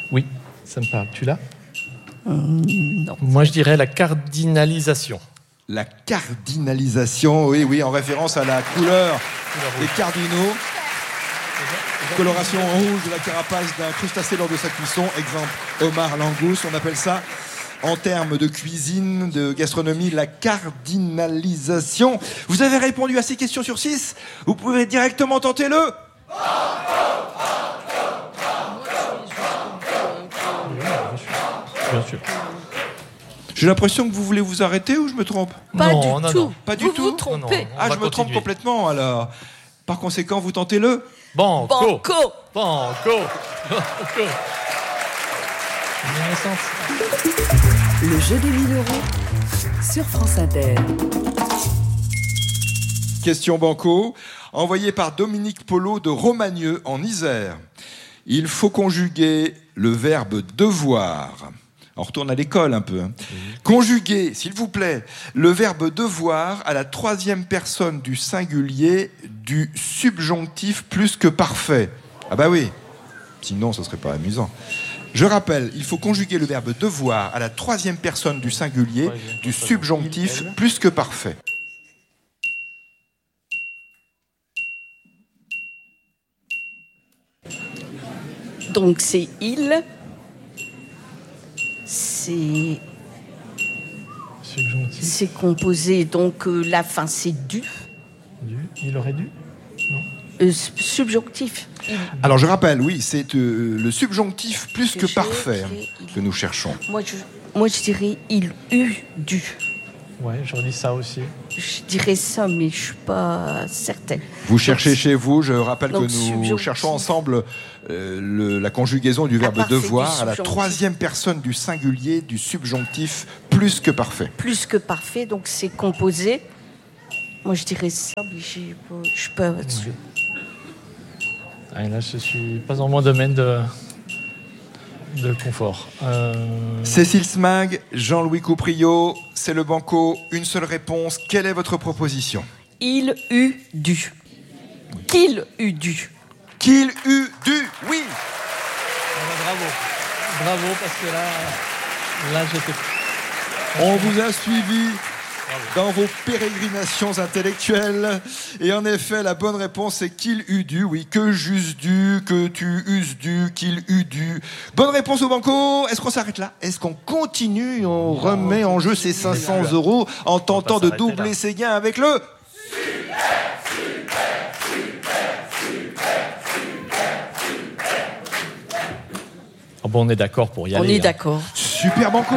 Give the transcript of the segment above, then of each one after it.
Oui, ça me parle. Tu l'as ? Non. Moi, je dirais la cardinalisation. La cardinalisation, oui, en référence à la couleur des cardinaux. Coloration en rouge de la carapace d'un crustacé lors de sa cuisson. Exemple, homard, langouste. On appelle ça, en termes de cuisine, de gastronomie, la cardinalisation. Vous avez répondu à 6 questions sur 6. Vous pouvez directement tenter le... Bien sûr. J'ai l'impression que vous voulez vous arrêter ou je me trompe ? Pas Non, du non, tout. non. Pas du Vous tout. vous trompez. Non, Ah, je me trompe complètement alors. Par conséquent, vous tentez le... Banco. Banco. Banco. Le jeu des 1000 euros sur France Inter. Question banco, envoyée par Dominique Polo de Romagneux en Isère. Il faut conjuguer le verbe devoir. On retourne à l'école un peu. Conjuguer, s'il vous plaît, le verbe devoir à la 3e personne du singulier du subjonctif plus que parfait. Ah bah oui, sinon ça serait pas amusant. Je rappelle, il faut conjuguer le verbe devoir à la 3e personne du singulier du subjonctif plus que parfait. Donc c'est il. C'est Subjonctif. c'est composé, donc la fin c'est du. Il aurait dû. Subjonctif. Il. Alors je rappelle, oui, c'est le subjonctif plus que J'ai parfait écrit il. que nous cherchons. Moi je dirais il eut dû. Ouais, j'aurais dit ça aussi. Je dirais ça, mais je suis pas certaine. Vous cherchez chez vous, je rappelle que donc, nous subjonctif. cherchons ensemble la conjugaison du verbe Parfait, devoir du à la subjonctif. 3e personne du singulier du subjonctif plus que parfait. Plus que parfait, donc c'est composé. Moi je dirais ça, mais je suis pas dessus. Ah, et là, je suis pas dans mon domaine de confort. Cécile Smag, Jean-Louis Coupriot, c'est le banco. Une seule réponse. Quelle est votre proposition ? Il eut dû. Qu'il eût dû. Qu'il eût dû, oui. Bravo, parce que là, j'étais. On vous a suivi dans vos pérégrinations intellectuelles. Et en effet, la bonne réponse est qu'il eût dû. Oui, que j'eusse dû, que tu eusses dû, qu'il eût dû. Bonne réponse au banco. Est-ce qu'on s'arrête là ? Est-ce qu'on continue ? On remet en jeu ces 500 € en tentant de doubler ses gains avec le... Oh, bon, on est d'accord pour y aller. On est hein. d'accord. Super banco.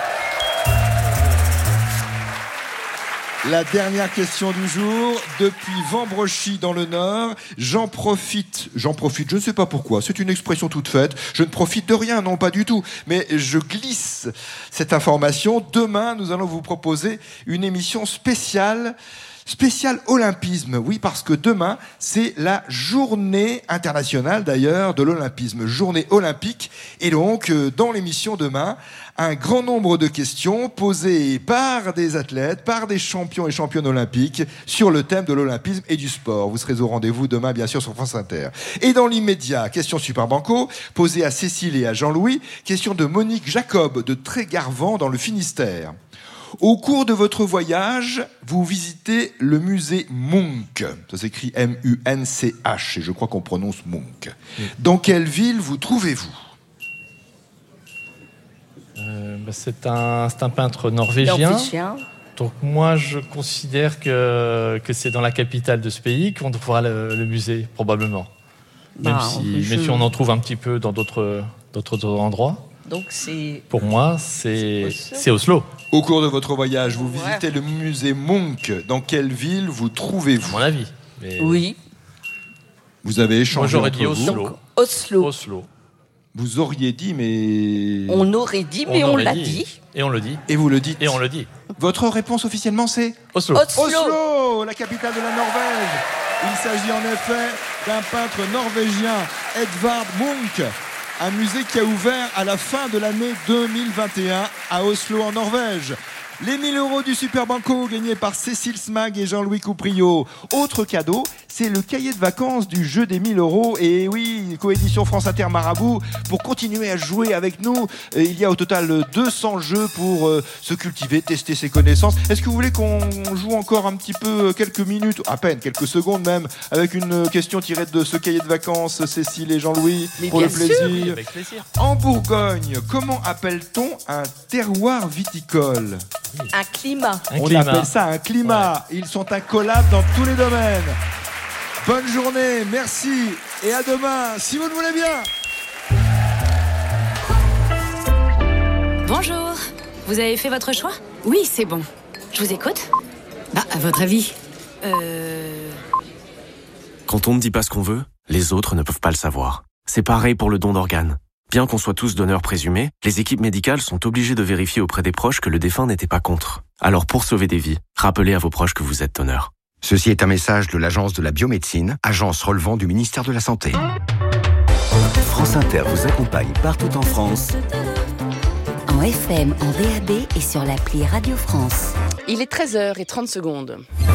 La dernière question du jour, depuis Vambrochy dans le Nord, j'en profite, je ne sais pas pourquoi, c'est une expression toute faite, je ne profite de rien, non pas du tout, mais je glisse cette information. Demain, nous allons vous proposer une émission spéciale olympisme, oui, parce que demain, c'est la journée internationale d'ailleurs de l'olympisme, journée olympique, et donc, dans l'émission demain, un grand nombre de questions posées par des athlètes, par des champions et championnes olympiques sur le thème de l'olympisme et du sport. Vous serez au rendez-vous demain, bien sûr, sur France Inter. Et dans l'immédiat, question Super Banco, posée à Cécile et à Jean-Louis, question de Monique Jacob de Trégarvan dans le Finistère. Au cours de votre voyage, vous visitez le musée Munch. Ça s'écrit M-U-N-C-H et je crois qu'on prononce Munch. Dans quelle ville vous trouvez-vous ? C'est un peintre norvégien. Donc moi, je considère que c'est dans la capitale de ce pays qu'on trouvera le musée, probablement. Même si on en trouve un petit peu dans d'autres endroits. Donc c'est... Pour moi, c'est Oslo. Au cours de votre voyage, vous visitez le musée Munch. Dans quelle ville vous trouvez-vous ? À mon avis. Mais Oui. Vous avez échangé moi, j'aurais dit entre vous. Oslo. Donc, Oslo. Oslo. Vous auriez dit, mais... On aurait dit, mais on l'a dit. Et on le dit. Et vous le dites. Et on le dit. Votre réponse officiellement, c'est Oslo. Oslo, la capitale de la Norvège. Il s'agit en effet d'un peintre norvégien, Edvard Munch. Un musée qui a ouvert à la fin de l'année 2021 à Oslo en Norvège. Les 1000 € du Super Banco gagnés par Cécile Smag et Jean-Louis Coupriot. Autre cadeau, c'est le cahier de vacances du jeu des 1000 €. Et oui, coédition France Inter Marabout. Pour continuer à jouer avec nous, il y a au total 200 jeux pour se cultiver, tester ses connaissances. Est-ce que vous voulez qu'on joue encore un petit peu, quelques minutes, à peine, quelques secondes même, avec une question tirée de ce cahier de vacances, Cécile et Jean-Louis, pour le plaisir. Avec plaisir. En Bourgogne, comment appelle-t-on un terroir viticole ? Un climat. On appelle ça un climat. Ouais. Ils sont incollables dans tous les domaines. Bonne journée, merci et à demain, si vous le voulez bien. Bonjour, vous avez fait votre choix ? Oui, c'est bon. Je vous écoute ? À votre avis ? Quand on ne dit pas ce qu'on veut, les autres ne peuvent pas le savoir. C'est pareil pour le don d'organes. Bien qu'on soit tous donneurs présumés, les équipes médicales sont obligées de vérifier auprès des proches que le défunt n'était pas contre. Alors pour sauver des vies, rappelez à vos proches que vous êtes donneur. Ceci est un message de l'Agence de la biomédecine, agence relevant du ministère de la Santé. France Inter vous accompagne partout en France. En FM, en DAB et sur l'appli Radio France. Il est 13h30.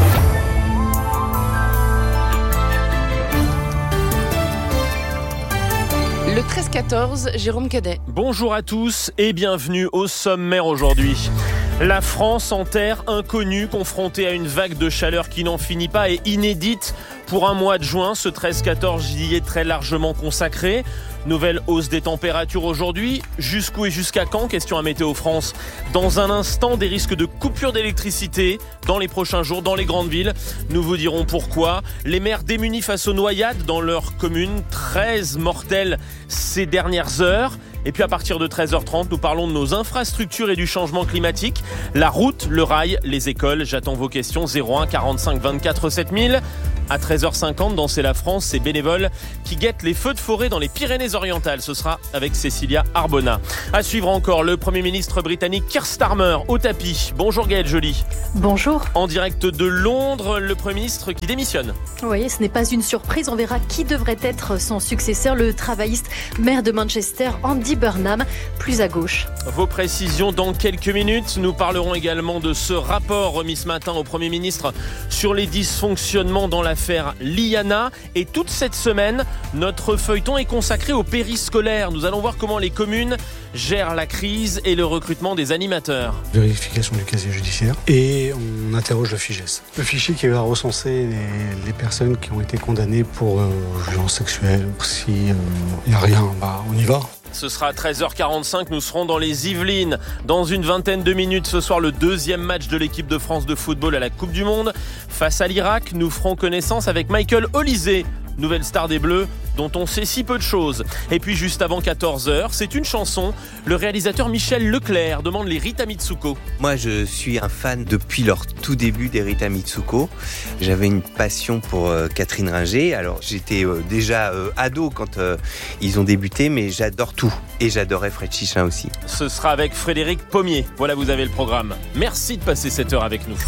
Le 13-14, Jérôme Cadet. Bonjour à tous et bienvenue au sommaire aujourd'hui. La France en terre inconnue, confrontée à une vague de chaleur qui n'en finit pas et inédite pour un mois de juin. Ce 13-14 y est très largement consacré. Nouvelle hausse des températures aujourd'hui. Jusqu'où et jusqu'à quand ? Question à Météo France. Dans un instant, des risques de coupure d'électricité dans les prochains jours dans les grandes villes. Nous vous dirons pourquoi. Les maires démunis face aux noyades dans leur commune. 13 mortels ces dernières heures. Et puis à partir de 13h30, nous parlons de nos infrastructures et du changement climatique. La route, le rail, les écoles. J'attends vos questions 01 45 24 7000. À 13h50, dans C'est la France, c'est bénévoles qui guettent les feux de forêt dans les Pyrénées-Orientales. Ce sera avec Cécilia Arbona. À suivre encore, le Premier ministre britannique Keir Starmer au tapis. Bonjour Gaëlle Joly. Bonjour. En direct de Londres, le Premier ministre qui démissionne. Vous voyez, ce n'est pas une surprise. On verra qui devrait être son successeur, le travailliste maire de Manchester, Andy Burnham, plus à gauche. Vos précisions dans quelques minutes. Nous parlerons également de ce rapport remis ce matin au Premier ministre sur les dysfonctionnements dans l'affaire Liana. Et toute cette semaine, notre feuilleton est consacré au périscolaire. Nous allons voir comment les communes gèrent la crise et le recrutement des animateurs. Vérification du casier judiciaire et on interroge le FIGES. Le fichier qui va recenser les personnes qui ont été condamnées pour violence sexuelle. S'il n'y a rien, on y va. Ce sera à 13h45, nous serons dans les Yvelines. Dans une vingtaine de minutes, ce soir, le deuxième match de l'équipe de France de football à la Coupe du Monde. Face à l'Irak, nous ferons connaissance avec Michael Olysée, nouvelle star des Bleus, dont on sait si peu de choses. Et puis juste avant 14h, c'est une chanson. Le réalisateur Michel Leclerc demande les Rita Mitsuko. Moi, je suis un fan depuis leur tout début des Rita Mitsuko. J'avais une passion pour Catherine Ringer. Alors, j'étais déjà ado quand ils ont débuté, mais j'adore tout. Et j'adorais Fred Chichin aussi. Ce sera avec Frédéric Pommier. Voilà, vous avez le programme. Merci de passer cette heure avec nous.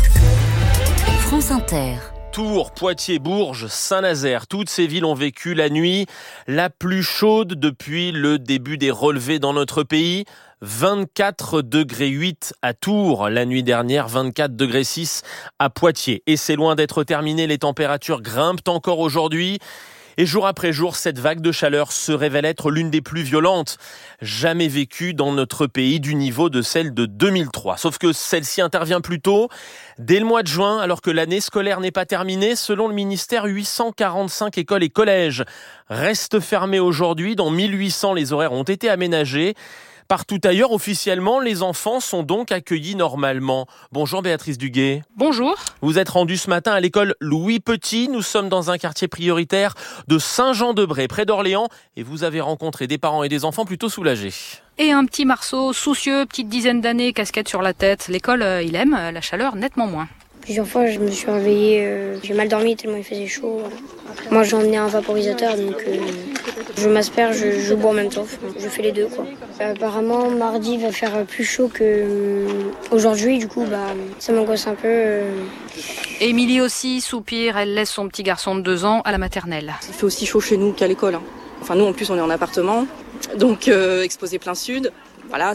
France Inter. Tours, Poitiers, Bourges, Saint-Nazaire, toutes ces villes ont vécu la nuit la plus chaude depuis le début des relevés dans notre pays. 24,8 degrés à Tours la nuit dernière, 24,6 degrés à Poitiers. Et c'est loin d'être terminé, les températures grimpent encore aujourd'hui. Et jour après jour, cette vague de chaleur se révèle être l'une des plus violentes jamais vécues dans notre pays, du niveau de celle de 2003. Sauf que celle-ci intervient plus tôt, dès le mois de juin, alors que l'année scolaire n'est pas terminée. Selon le ministère, 845 écoles et collèges restent fermés aujourd'hui. Dans 1800, les horaires ont été aménagés. Partout ailleurs, officiellement, les enfants sont donc accueillis normalement. Bonjour Béatrice Duguet. Bonjour. Vous êtes rendue ce matin à l'école Louis Petit. Nous sommes dans un quartier prioritaire de Saint-Jean-de-Bray, près d'Orléans. Et vous avez rencontré des parents et des enfants plutôt soulagés. Et un petit Marceau, soucieux, petite dizaine d'années, casquette sur la tête. L'école, il aime, la chaleur nettement moins. Plusieurs fois, je me suis réveillée, j'ai mal dormi tellement il faisait chaud. Moi, j'ai emmené un vaporisateur, donc je m'asperge, je bois en même temps. Je fais les deux, quoi. Apparemment, mardi il va faire plus chaud qu'aujourd'hui, du coup, ça m'angoisse un peu. Émilie aussi soupire, elle laisse son petit garçon de 2 ans à la maternelle. Il fait aussi chaud chez nous qu'à l'école. Enfin, nous, en plus, on est en appartement, donc exposé plein sud. Voilà.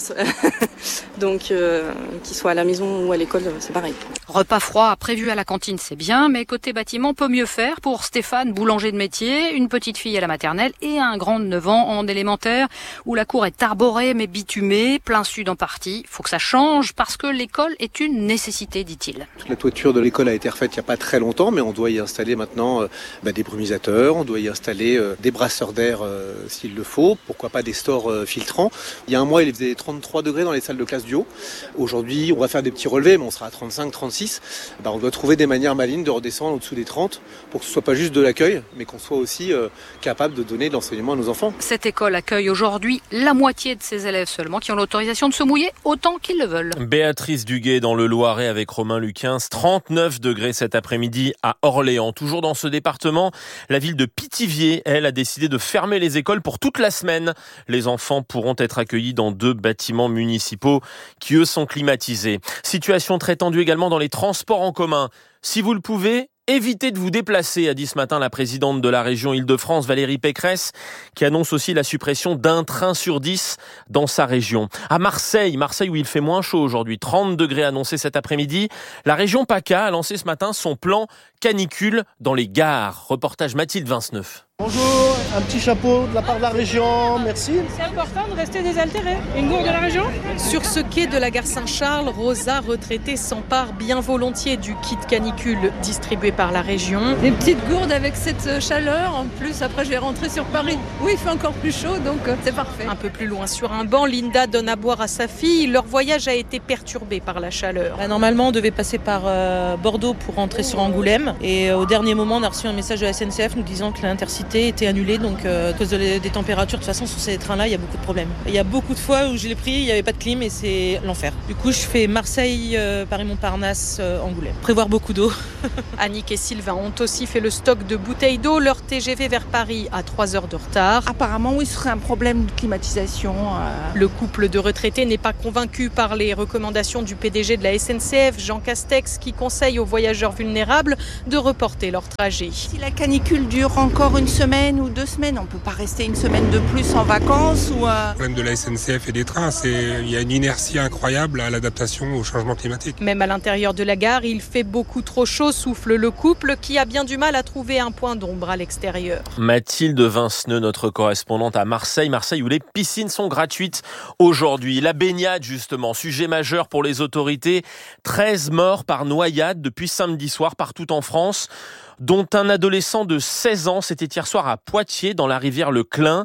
Donc qu'ils soient à la maison ou à l'école, c'est pareil. Repas froid prévu à la cantine, c'est bien, mais côté bâtiment, peut mieux faire pour Stéphane, boulanger de métier, une petite fille à la maternelle et un grand de 9 ans en élémentaire, où la cour est arborée mais bitumée, plein sud en partie. Faut que ça change parce que l'école est une nécessité, dit-il. La toiture de l'école a été refaite il n'y a pas très longtemps, mais on doit y installer maintenant des brumisateurs, on doit y installer des brasseurs d'air s'il le faut, pourquoi pas des stores filtrants. Il y a un mois, il faisait 33 degrés dans les salles de classe du haut. Aujourd'hui, on va faire des petits relevés, mais on sera à 35, 36. On doit trouver des manières malines de redescendre au-dessous des 30 pour que ce soit pas juste de l'accueil, mais qu'on soit aussi capable de donner de l'enseignement à nos enfants. Cette école accueille aujourd'hui la moitié de ses élèves seulement qui ont l'autorisation de se mouiller autant qu'ils le veulent. Béatrice Duguay dans le Loiret avec Romain Luquins, 39 degrés cet après-midi à Orléans. Toujours dans ce département, la ville de Pithiviers, elle, a décidé de fermer les écoles pour toute la semaine. Les enfants pourront être accueillis dans 2 bâtiments municipaux qui, eux, sont climatisés. Situation très tendue également dans les transports en commun. Si vous le pouvez, évitez de vous déplacer, a dit ce matin la présidente de la région Île-de-France, Valérie Pécresse, qui annonce aussi la suppression d'un train sur 10 dans sa région. À Marseille où il fait moins chaud aujourd'hui, 30 degrés annoncés cet après-midi, la région PACA a lancé ce matin son plan canicule dans les gares. Reportage Mathilde Vinceneuve. Bonjour, un petit chapeau de la part de la région, merci. C'est important de rester désaltéré. Une gourde de la région ? Sur ce quai de la gare Saint-Charles, Rosa, retraitée, s'empare bien volontiers du kit canicule distribué par la région. Des petites gourdes avec cette chaleur, en plus après je vais rentrer sur Paris où il fait encore plus chaud, donc c'est parfait. Un peu plus loin sur un banc, Linda donne à boire à sa fille. Leur voyage a été perturbé par la chaleur. Normalement, on devait passer par Bordeaux pour rentrer sur Angoulême. Et au dernier moment, on a reçu un message de la SNCF nous disant que l'Intercité était annulée. Donc à cause des températures, de toute façon, sur ces trains-là, il y a beaucoup de problèmes. Il y a beaucoup de fois où je l'ai pris, il n'y avait pas de clim et c'est l'enfer. Du coup, je fais Marseille, Paris-Montparnasse, Angoulême. Prévoir beaucoup d'eau. Annick et Sylvain ont aussi fait le stock de bouteilles d'eau. Leur TGV vers Paris a 3 heures de retard. Apparemment, oui, ce serait un problème de climatisation. Le couple de retraités n'est pas convaincu par les recommandations du PDG de la SNCF, Jean Castex, qui conseille aux voyageurs vulnérables de reporter leur trajet. Si la canicule dure encore une semaine ou 2 semaines, on ne peut pas rester une semaine de plus en vacances ou... Le problème de la SNCF et des trains, il y a une inertie incroyable à l'adaptation au changement climatique. Même à l'intérieur de la gare, il fait beaucoup trop chaud, souffle le couple qui a bien du mal à trouver un point d'ombre à l'extérieur. Mathilde Vinceneuve, notre correspondante à Marseille où les piscines sont gratuites aujourd'hui. La baignade justement, sujet majeur pour les autorités. 13 morts par noyade depuis samedi soir partout en France, dont un adolescent de 16 ans. C'était hier soir à Poitiers dans la rivière le Clin.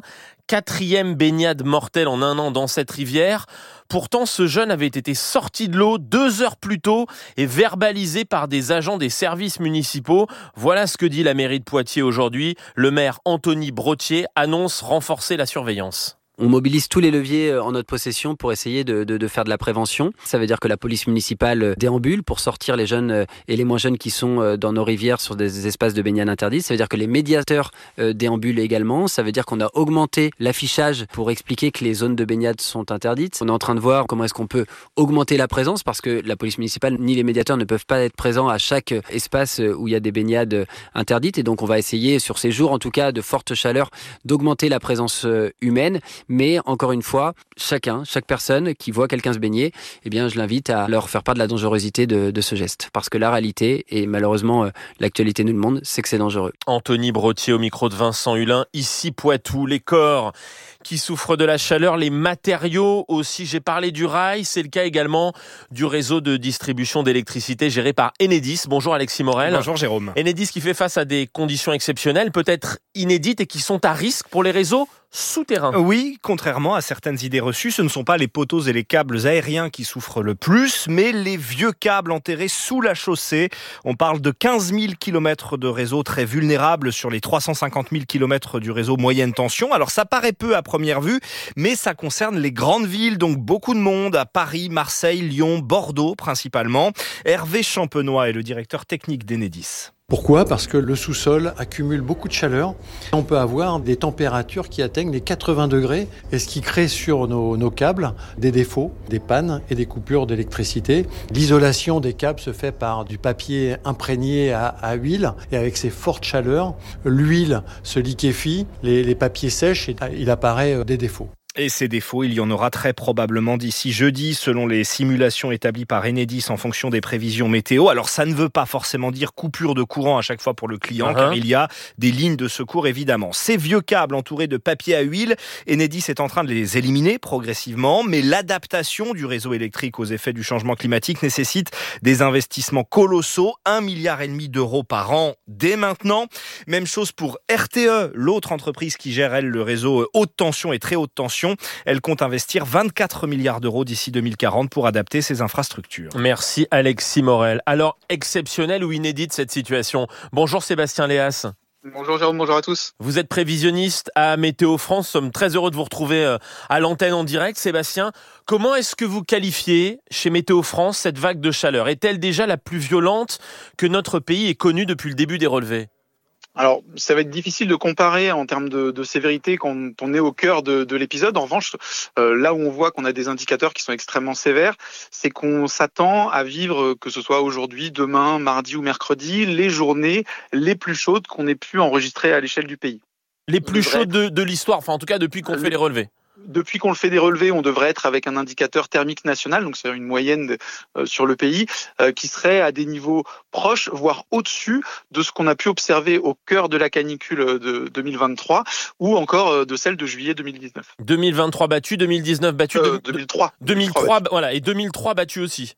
4e baignade mortelle en 1 an dans cette rivière. Pourtant, ce jeune avait été sorti de l'eau 2 heures plus tôt et verbalisé par des agents des services municipaux. Voilà ce que dit la mairie de Poitiers aujourd'hui. Le maire Anthony Brottier annonce renforcer la surveillance. On mobilise tous les leviers en notre possession pour essayer de faire de la prévention. Ça veut dire que la police municipale déambule pour sortir les jeunes et les moins jeunes qui sont dans nos rivières sur des espaces de baignade interdits. Ça veut dire que les médiateurs déambulent également. Ça veut dire qu'on a augmenté l'affichage pour expliquer que les zones de baignade sont interdites. On est en train de voir comment est-ce qu'on peut augmenter la présence parce que la police municipale ni les médiateurs ne peuvent pas être présents à chaque espace où il y a des baignades interdites. Et donc on va essayer sur ces jours, en tout cas de forte chaleur, d'augmenter la présence humaine. Mais encore une fois, chaque personne qui voit quelqu'un se baigner, eh bien, je l'invite à leur faire part de la dangerosité de ce geste. Parce que la réalité, et malheureusement l'actualité nous le montre, c'est que c'est dangereux. Anthony Brottier au micro de Vincent Hulin, ici Poitou, les corps qui souffrent de la chaleur, les matériaux aussi. J'ai parlé du rail, c'est le cas également du réseau de distribution d'électricité géré par Enedis. Bonjour Alexis Morel. Bonjour Jérôme. Enedis qui fait face à des conditions exceptionnelles, peut-être inédites et qui sont à risque pour les réseaux souterrains. Oui, contrairement à certaines idées reçues, ce ne sont pas les poteaux et les câbles aériens qui souffrent le plus, mais les vieux câbles enterrés sous la chaussée. On parle de 15 000 km de réseau très vulnérable sur les 350 000 km du réseau moyenne tension. Alors ça paraît peu à première vue, mais ça concerne les grandes villes, donc beaucoup de monde à Paris, Marseille, Lyon, Bordeaux principalement. Hervé Champenois est le directeur technique d'Enedis. Pourquoi ? Parce que le sous-sol accumule beaucoup de chaleur. On peut avoir des températures qui atteignent les 80 degrés, et ce qui crée sur nos câbles des défauts, des pannes et des coupures d'électricité. L'isolation des câbles se fait par du papier imprégné à huile, et avec ces fortes chaleurs, l'huile se liquéfie, les papiers sèchent et il apparaît des défauts. Et ces défauts, il y en aura très probablement d'ici jeudi, selon les simulations établies par Enedis en fonction des prévisions météo. Alors ça ne veut pas forcément dire coupure de courant à chaque fois pour le client, car il y a des lignes de secours évidemment. Ces vieux câbles entourés de papier à huile, Enedis est en train de les éliminer progressivement, mais l'adaptation du réseau électrique aux effets du changement climatique nécessite des investissements colossaux, 1,5 milliard d'euros par an dès maintenant. Même chose pour RTE, l'autre entreprise qui gère, elle, le réseau haute tension et très haute tension. Elle compte investir 24 milliards d'euros d'ici 2040 pour adapter ses infrastructures. Merci Alexis Morel. Alors, exceptionnelle ou inédite cette situation? Bonjour Sébastien Léas. Bonjour Jérôme, bonjour à tous. Vous êtes prévisionniste à Météo France. Nous sommes très heureux de vous retrouver à l'antenne en direct. Sébastien, comment est-ce que vous qualifiez chez Météo France cette vague de chaleur? Est-elle déjà la plus violente que notre pays ait connue depuis le début des relevés? Alors, ça va être difficile de comparer en termes de sévérité quand on est au cœur de l'épisode. En revanche, là où on voit qu'on a des indicateurs qui sont extrêmement sévères, c'est qu'on s'attend à vivre, que ce soit aujourd'hui, demain, mardi ou mercredi, les journées les plus chaudes qu'on ait pu enregistrer à l'échelle du pays. Les plus chaudes de l'histoire, enfin en tout cas depuis qu'on fait les relevés. Depuis qu'on le fait des relevés, on devrait être avec un indicateur thermique national, donc c'est une moyenne sur le pays, qui serait à des niveaux proches, voire au-dessus de ce qu'on a pu observer au cœur de la canicule de 2023 ou encore de celle de juillet 2019. 2023 battu, 2019 battu, 2003. 2003 voilà, et 2003 battu aussi.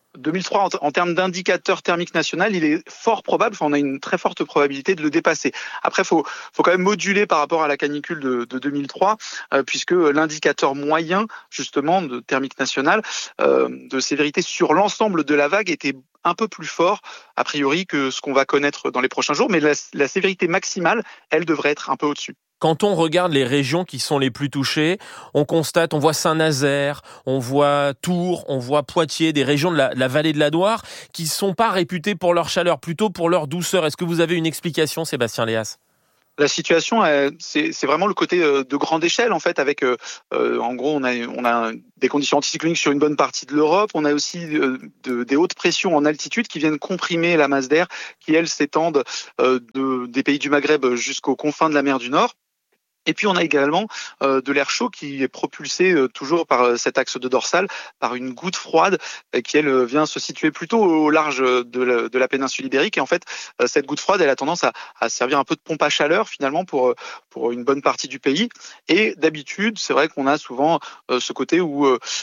2003, en termes d'indicateur thermique national, il est fort probable, on a une très forte probabilité de le dépasser. Après, faut quand même moduler par rapport à la canicule de 2003, puisque l'indicateur moyen, justement, de thermique national, de sévérité sur l'ensemble de la vague était un peu plus fort, a priori, que ce qu'on va connaître dans les prochains jours, mais la sévérité maximale, elle devrait être un peu au-dessus. Quand on regarde les régions qui sont les plus touchées, on constate, on voit Saint-Nazaire, on voit Tours, on voit Poitiers, des régions de la vallée de la Loire qui ne sont pas réputées pour leur chaleur, plutôt pour leur douceur. Est-ce que vous avez une explication, Sébastien Léas ? La situation, c'est vraiment le côté de grande échelle en fait. Avec, en gros, on a des conditions anticycloniques sur une bonne partie de l'Europe. On a aussi des hautes pressions en altitude qui viennent comprimer la masse d'air, qui elles s'étendent des pays du Maghreb jusqu'aux confins de la mer du Nord. Et puis on a également de l'air chaud qui est propulsé toujours par cet axe de dorsale, par une goutte froide qui elle vient se situer plutôt au large de la péninsule ibérique. Et en fait, cette goutte froide, elle a tendance à servir un peu de pompe à chaleur finalement pour une bonne partie du pays. Et d'habitude, c'est vrai qu'on a souvent ce côté où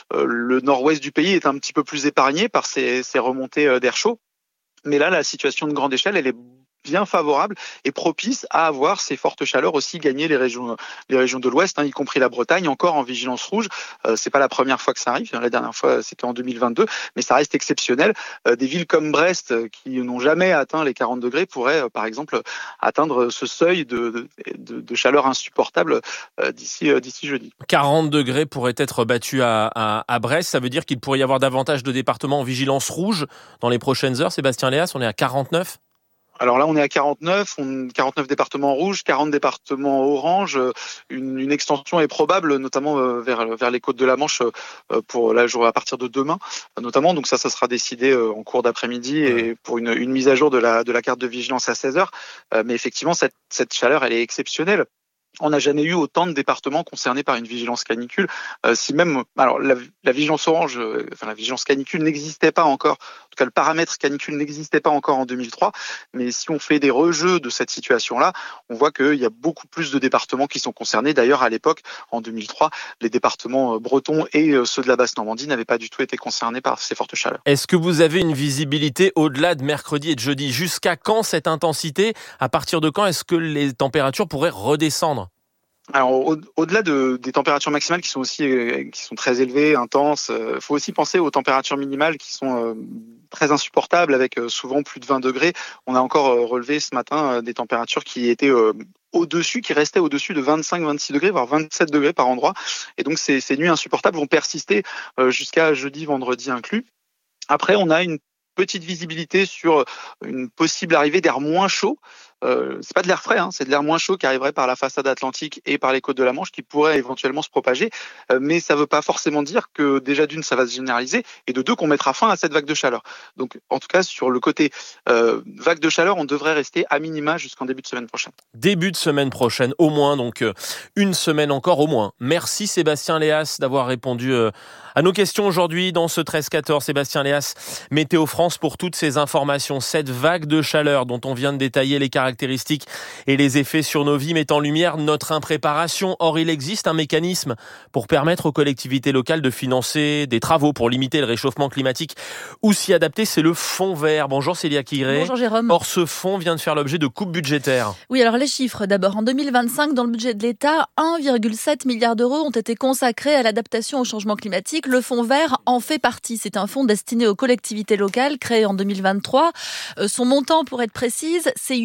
le nord-ouest du pays est un petit peu plus épargné par ces remontées d'air chaud. Mais là, la situation de grande échelle, elle est bien favorable et propice à avoir ces fortes chaleurs aussi gagner les régions de l'Ouest, y compris la Bretagne, encore en vigilance rouge. C'est pas la première fois que ça arrive. La dernière fois, c'était en 2022, mais ça reste exceptionnel. Des villes comme Brest, qui n'ont jamais atteint les 40 degrés, pourraient, par exemple, atteindre ce seuil de chaleur insupportable d'ici jeudi. 40 degrés pourraient être battus à Brest. Ça veut dire qu'il pourrait y avoir davantage de départements en vigilance rouge dans les prochaines heures. Sébastien Léas, on est à 49 ? Alors là, on est à 49 départements rouges, 40 départements orange. Une extension est probable, notamment vers les côtes de la Manche pour la journée à partir de demain, notamment. Donc ça sera décidé en cours d'après-midi et pour une mise à jour de la carte de vigilance à 16h. Mais effectivement, cette chaleur, elle est exceptionnelle. On n'a jamais eu autant de départements concernés par une vigilance canicule. Alors la vigilance orange, la vigilance canicule n'existait pas encore. En tout cas, le paramètre canicule n'existait pas encore en 2003. Mais si on fait des rejeux de cette situation-là, on voit qu'il y a beaucoup plus de départements qui sont concernés. D'ailleurs, à l'époque, en 2003, les départements bretons et ceux de la Basse-Normandie n'avaient pas du tout été concernés par ces fortes chaleurs. Est-ce que vous avez une visibilité au-delà de mercredi et de jeudi ? Jusqu'à quand cette intensité ? À partir de quand est-ce que les températures pourraient redescendre ? Alors au-delà des températures maximales qui sont très élevées, intenses, faut aussi penser aux températures minimales qui sont très insupportables avec souvent plus de 20 degrés. On a encore relevé ce matin des températures qui étaient qui restaient au-dessus de 25-26 degrés, voire 27 degrés par endroit. Et donc ces nuits insupportables vont persister jusqu'à jeudi, vendredi inclus. Après, on a une petite visibilité sur une possible arrivée d'air moins chaud c'est pas de l'air frais, c'est de l'air moins chaud qui arriverait par la façade atlantique et par les côtes de la Manche qui pourrait éventuellement se propager. Mais ça veut pas forcément dire que déjà d'une, ça va se généraliser et de deux, qu'on mettra fin à cette vague de chaleur. Donc, en tout cas, sur le côté vague de chaleur, on devrait rester à minima jusqu'en début de semaine prochaine. Début de semaine prochaine, au moins, donc une semaine encore au moins. Merci Sébastien Léas d'avoir répondu à nos questions aujourd'hui dans ce 13-14. Sébastien Léas, Météo France, pour toutes ces informations. Cette vague de chaleur dont on vient de détailler les caractéristiques et les effets sur nos vies met en lumière notre impréparation. Or, il existe un mécanisme pour permettre aux collectivités locales de financer des travaux pour limiter le réchauffement climatique ou s'y adapter, c'est le fonds vert. Bonjour Célia Quiré. Bonjour Jérôme. Or, ce fonds vient de faire l'objet de coupes budgétaires. Oui, alors les chiffres. D'abord, en 2025, dans le budget de l'État, 1,7 milliard d'euros ont été consacrés à l'adaptation au changement climatique. Le fonds vert en fait partie. C'est un fonds destiné aux collectivités locales, créé en 2023. Son montant, pour être précise, c'est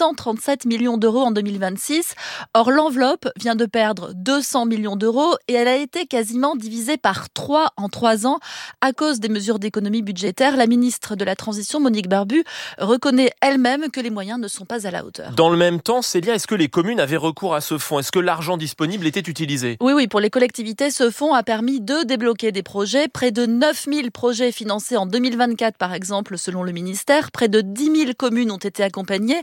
837 millions d'euros en 2026. Or, l'enveloppe vient de perdre 200 millions d'euros et elle a été quasiment divisée par 3 en 3 ans à cause des mesures d'économie budgétaire. La ministre de la Transition, Monique Barbu, reconnaît elle-même que les moyens ne sont pas à la hauteur. Dans le même temps, Célia, est-ce que les communes avaient recours à ce fonds ? Est-ce que l'argent disponible était utilisé ? Oui, pour les collectivités, ce fonds a permis de débloquer des projets. Près de 9000 projets financés en 2024, par exemple, selon le ministère. Près de 10 000 communes ont été accompagnées.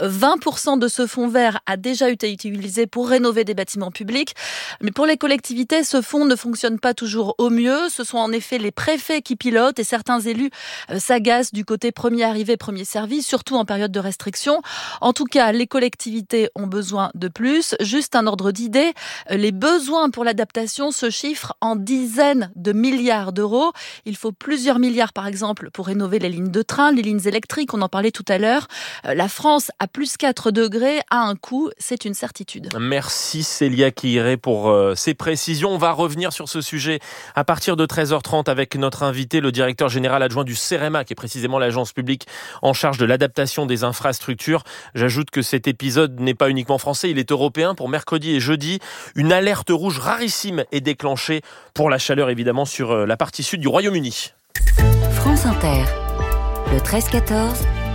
20% de ce fonds vert a déjà été utilisé pour rénover des bâtiments publics. Mais pour les collectivités, ce fonds ne fonctionne pas toujours au mieux. Ce sont en effet les préfets qui pilotent et certains élus s'agacent du côté premier arrivé, premier servi, surtout en période de restriction. En tout cas, les collectivités ont besoin de plus. Juste un ordre d'idée, les besoins pour l'adaptation se chiffrent en dizaines de milliards d'euros. Il faut plusieurs milliards, par exemple, pour rénover les lignes de train, les lignes électriques, on en parlait tout à l'heure. La France, à plus 4 degrés, a un coût, c'est une certitude. Merci Célia Quiré pour ces précisions. On va revenir sur ce sujet à partir de 13h30 avec notre invité, le directeur général adjoint du CEREMA, qui est précisément l'agence publique en charge de l'adaptation des infrastructures. J'ajoute que cet épisode n'est pas uniquement français, il est européen. Pour mercredi et jeudi, une alerte rouge rarissime est déclenchée pour la chaleur, évidemment, sur la partie sud du Royaume-Uni. France Inter, le 13-14,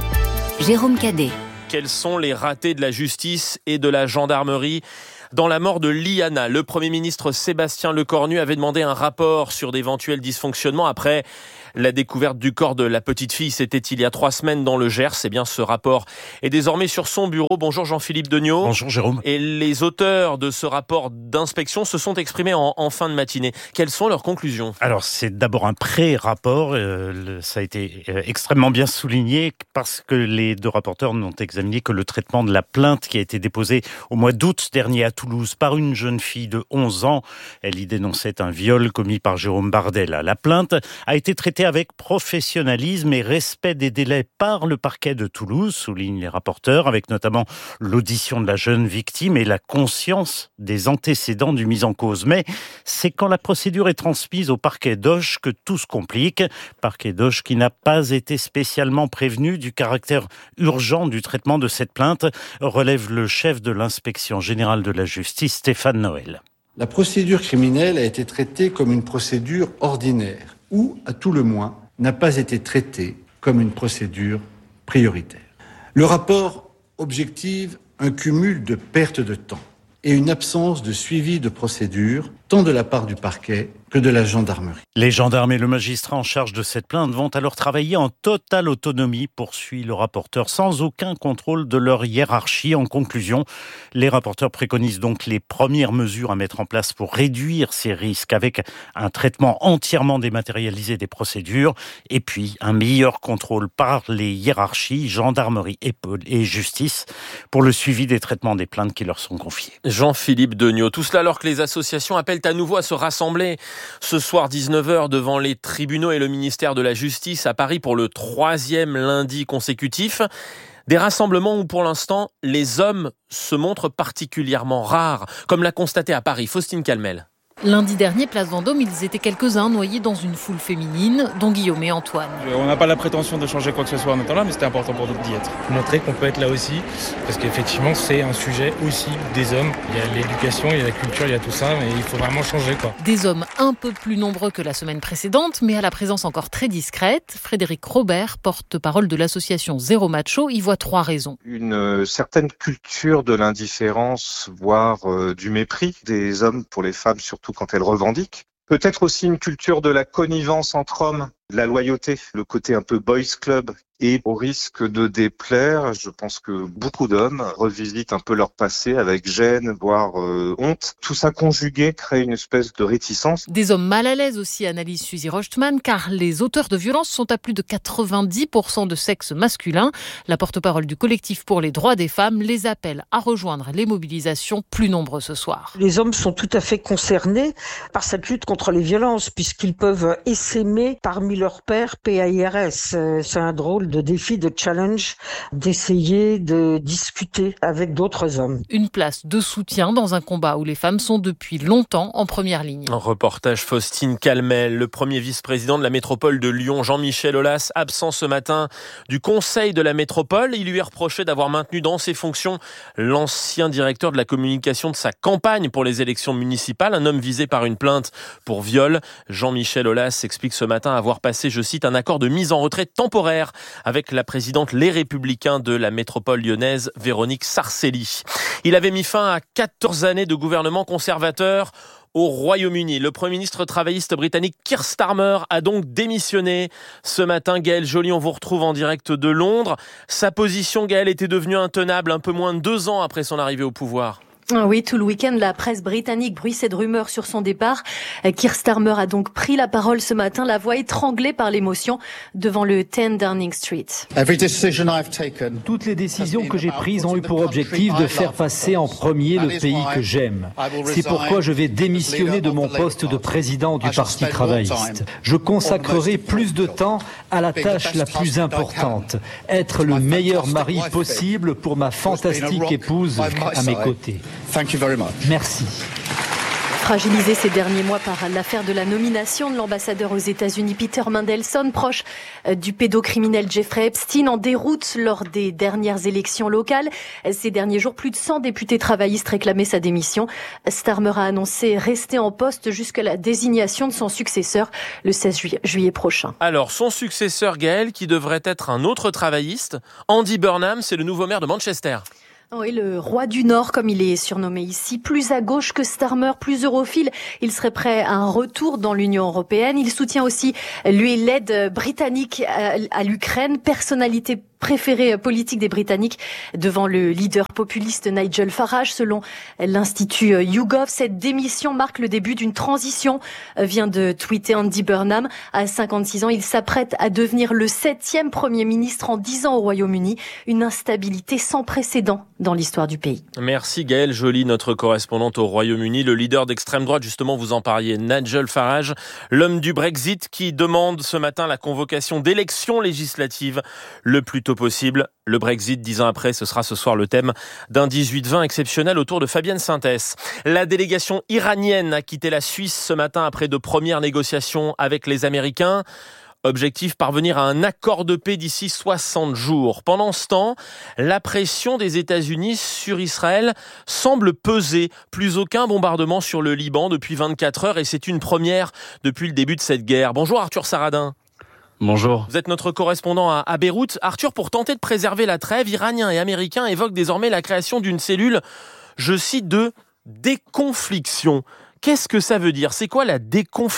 Jérôme Cadet. Quels sont les ratés de la justice et de la gendarmerie dans la mort de Liana? Le Premier ministre Sébastien Lecornu avait demandé un rapport sur d'éventuels dysfonctionnements après la découverte du corps de la petite fille. C'était il y a 3 semaines dans le Gers. Eh bien, ce rapport est désormais sur son bureau. Bonjour Jean-Philippe Degnaud. Bonjour Jérôme. Et les auteurs de ce rapport d'inspection se sont exprimés en fin de matinée. Quelles sont leurs conclusions? Alors, c'est d'abord un pré-rapport. Ça a été extrêmement bien souligné parce que les 2 rapporteurs n'ont examiné que le traitement de la plainte qui a été déposée au mois d'août dernier à Toulouse par une jeune fille de 11 ans. Elle y dénonçait un viol commis par Jérôme Bardella. La plainte a été traitée avec professionnalisme et respect des délais par le parquet de Toulouse, soulignent les rapporteurs, avec notamment l'audition de la jeune victime et la conscience des antécédents du mis en cause. Mais c'est quand la procédure est transmise au parquet d'Auch que tout se complique. Parquet d'Auch qui n'a pas été spécialement prévenu du caractère urgent du traitement de cette plainte, relève le chef de l'inspection générale de la justice, Stéphane Noël. La procédure criminelle a été traitée comme une procédure ordinaire ou, à tout le moins, n'a pas été traitée comme une procédure prioritaire. Le rapport objective un cumul de pertes de temps et une absence de suivi de procédure, tant de la part du parquet que de la gendarmerie. Les gendarmes et le magistrat en charge de cette plainte vont alors travailler en totale autonomie, poursuit le rapporteur, sans aucun contrôle de leur hiérarchie. En conclusion, les rapporteurs préconisent donc les premières mesures à mettre en place pour réduire ces risques, avec un traitement entièrement dématérialisé des procédures, et puis un meilleur contrôle par les hiérarchies, gendarmerie et justice, pour le suivi des traitements des plaintes qui leur sont confiées. Jean-Philippe Degnaud, tout cela alors que les associations appellent à nouveau à se rassembler ce soir 19h devant les tribunaux et le ministère de la Justice à Paris pour le 3e lundi consécutif. Des rassemblements où pour l'instant les hommes se montrent particulièrement rares, comme l'a constaté à Paris Faustine Calmel. Lundi dernier, place Vendôme, ils étaient quelques-uns noyés dans une foule féminine, dont Guillaume et Antoine. On n'a pas la prétention de changer quoi que ce soit en étant là, mais c'était important pour nous d'y être. Montrer qu'on peut être là aussi, parce qu'effectivement, c'est un sujet aussi des hommes. Il y a l'éducation, il y a la culture, il y a tout ça, mais il faut vraiment changer, quoi. Des hommes un peu plus nombreux que la semaine précédente, mais à la présence encore très discrète. Frédéric Robert, porte-parole de l'association Zéro Macho, y voit 3 raisons. Une certaine culture de l'indifférence, voire du mépris des hommes pour les femmes, surtout quand elles revendiquent. Peut-être aussi une culture de la connivence entre hommes, de la loyauté, le côté un peu boys club. Et au risque de déplaire, je pense que beaucoup d'hommes revisitent un peu leur passé avec gêne, voire honte. Tout ça conjugué crée une espèce de réticence. Des hommes mal à l'aise aussi, analyse Suzy Rochtman, car les auteurs de violences sont à plus de 90% de sexe masculin. La porte-parole du collectif pour les droits des femmes les appelle à rejoindre les mobilisations plus nombreux ce soir. Les hommes sont tout à fait concernés par cette lutte contre les violences, puisqu'ils peuvent essaimer parmi leurs pairs PAIRS. C'est un drôle de défi, de challenge, d'essayer de discuter avec d'autres hommes. Une place de soutien dans un combat où les femmes sont depuis longtemps en première ligne. Un reportage Faustine Calmel, le premier vice-président de la métropole de Lyon, Jean-Michel Aulas, absent ce matin du conseil de la métropole. Il lui est reproché d'avoir maintenu dans ses fonctions l'ancien directeur de la communication de sa campagne pour les élections municipales, un homme visé par une plainte pour viol. Jean-Michel Aulas explique ce matin avoir passé, je cite, un accord de mise en retrait temporaire avec la présidente Les Républicains de la métropole lyonnaise, Véronique Sarcelli. Il avait mis fin à 14 années de gouvernement conservateur au Royaume-Uni. Le Premier ministre travailliste britannique Keir Starmer a donc démissionné. Ce matin, Gaël Joly, on vous retrouve en direct de Londres. Sa position, Gaël, était devenue intenable un peu moins de 2 ans après son arrivée au pouvoir. Oui, tout le week-end, la presse britannique bruissait de rumeurs sur son départ. Keir Starmer a donc pris la parole ce matin, la voix étranglée par l'émotion, devant le 10 Downing Street. Toutes les décisions que j'ai prises ont eu pour objectif de faire passer en premier le pays que j'aime. C'est pourquoi je vais démissionner de mon poste de président du Parti travailliste. Je consacrerai plus de temps à la tâche la plus importante, être le meilleur mari possible pour ma fantastique épouse à mes côtés. Merci. Fragilisé ces derniers mois par l'affaire de la nomination de l'ambassadeur aux États-Unis Peter Mandelson, proche du pédocriminel Jeffrey Epstein, en déroute lors des dernières élections locales. Ces derniers jours, plus de 100 députés travaillistes réclamaient sa démission. Starmer a annoncé rester en poste jusqu'à la désignation de son successeur le 16 juillet prochain. Alors, son successeur, Gaël, qui devrait être un autre travailliste, Andy Burnham, c'est le nouveau maire de Manchester. Oui, le roi du Nord, comme il est surnommé ici, plus à gauche que Starmer, plus europhile. Il serait prêt à un retour dans l'Union européenne. Il soutient aussi, lui, l'aide britannique à l'Ukraine, personnalité préférée politique des Britanniques devant le leader populiste Nigel Farage. Selon l'Institut YouGov, cette démission marque le début d'une transition, vient de tweeter Andy Burnham. À 56 ans, il s'apprête à devenir le 7e Premier ministre en 10 ans au Royaume-Uni. Une instabilité sans précédent dans l'histoire du pays. Merci Gaël Joly, notre correspondante au Royaume-Uni. Le leader d'extrême droite, justement, vous en parliez, Nigel Farage, l'homme du Brexit qui demande ce matin la convocation d'élections législatives le plus tôt possible. Le Brexit, 10 ans après, ce sera ce soir le thème d'un 18-20 exceptionnel autour de Fabienne Sintès. La délégation iranienne a quitté la Suisse ce matin après de premières négociations avec les Américains. Objectif, parvenir à un accord de paix d'ici 60 jours. Pendant ce temps, la pression des États-Unis sur Israël semble peser. Plus aucun bombardement sur le Liban depuis 24 heures et c'est une première depuis le début de cette guerre. Bonjour Arthur Saradin. Bonjour. Vous êtes notre correspondant à Beyrouth. Arthur, pour tenter de préserver la trêve, Iraniens et Américains évoquent désormais la création d'une cellule, je cite, de déconfliction. Qu'est-ce que ça veut dire ? C'est quoi la déconfliction ?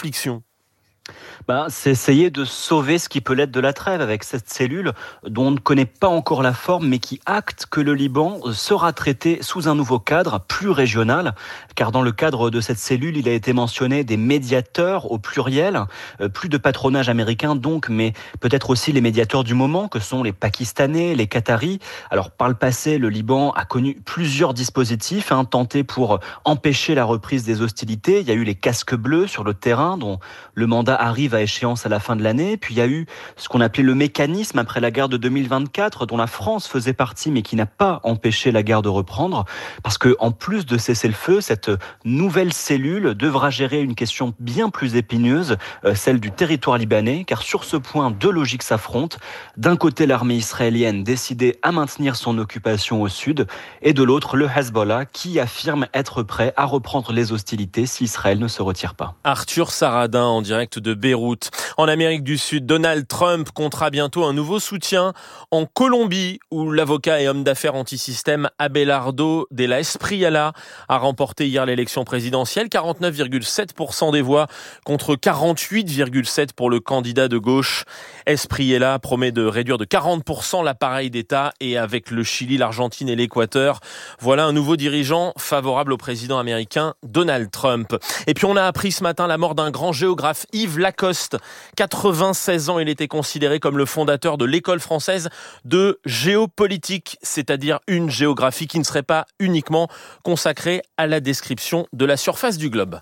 C'est essayer de sauver ce qui peut l'être de la trêve avec cette cellule dont on ne connaît pas encore la forme mais qui acte que le Liban sera traité sous un nouveau cadre plus régional, car dans le cadre de cette cellule, il a été mentionné des médiateurs au pluriel, plus de patronage américain donc, mais peut-être aussi les médiateurs du moment que sont les Pakistanais, les Qataris. Alors par le passé, le Liban a connu plusieurs dispositifs tentés pour empêcher la reprise des hostilités. Il y a eu les casques bleus sur le terrain dont le mandat arrive arrive à échéance à la fin de l'année. Puis il y a eu ce qu'on appelait le mécanisme après la guerre de 2024, dont la France faisait partie, mais qui n'a pas empêché la guerre de reprendre. Parce que, en plus de cesser le feu, cette nouvelle cellule devra gérer une question bien plus épineuse, celle du territoire libanais, car sur ce point, deux logiques s'affrontent. D'un côté, l'armée israélienne décidée à maintenir son occupation au sud, et de l'autre, le Hezbollah, qui affirme être prêt à reprendre les hostilités si Israël ne se retire pas. Arthur Saradin en direct de Beyrouth. En Amérique du Sud, Donald Trump comptera bientôt un nouveau soutien en Colombie, où l'avocat et homme d'affaires anti-système Abelardo de la Espriella a remporté hier l'élection présidentielle. 49,7% des voix contre 48,7% pour le candidat de gauche. Espriella promet de réduire de 40% l'appareil d'État, et avec le Chili, l'Argentine et l'Équateur, voilà un nouveau dirigeant favorable au président américain Donald Trump. Et puis on a appris ce matin la mort d'un grand géographe, Yves Lacoste. 96 ans, il était considéré comme le fondateur de l'école française de géopolitique, c'est-à-dire une géographie qui ne serait pas uniquement consacrée à la description de la surface du globe.